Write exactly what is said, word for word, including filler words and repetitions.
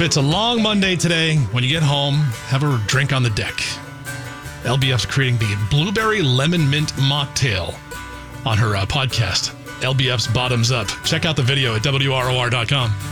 it's a long Monday today, when you get home, have a drink on the deck. L B F's creating the Blueberry Lemon Mint Mocktail on her uh, podcast, L B F's Bottoms Up. Check out the video at W R O R dot com.